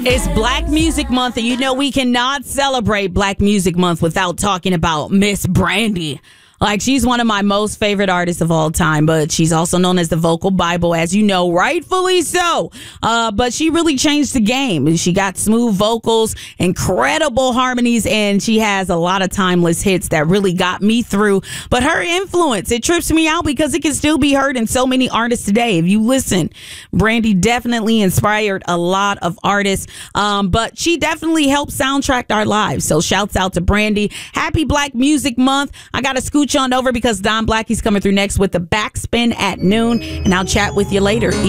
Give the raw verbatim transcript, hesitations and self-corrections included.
It's Black Music Month, and you know we cannot celebrate Black Music Month without talking about Miss Brandy. Like, she's one of my most favorite artists of all time, but she's also known as the Vocal Bible, as you know, rightfully so. Uh, but she really changed the game. She got smooth vocals, incredible harmonies, and she has a lot of timeless hits that really got me through. But her influence, it trips me out because it can still be heard in so many artists today. If you listen, Brandy definitely inspired a lot of artists, um, but she definitely helped soundtrack our lives. So shouts out to Brandy. Happy Black Music Month. I got to scooch on over because Don Blackie's coming through next with the Backspin at noon, and I'll chat with you later.